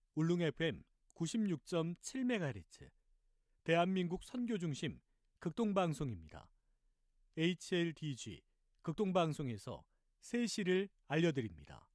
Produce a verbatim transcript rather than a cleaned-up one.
울릉 에프엠 구십육 점 칠 메가헤르츠 대한민국 선교중심 극동방송입니다. 에이치엘디지 극동방송에서 새 시를 알려드립니다.